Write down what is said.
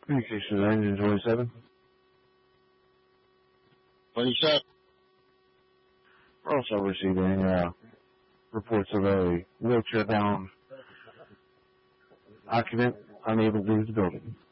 Communication Engine 27. 27. We're also receiving reports of a wheelchair-bound occupant unable to leave the building.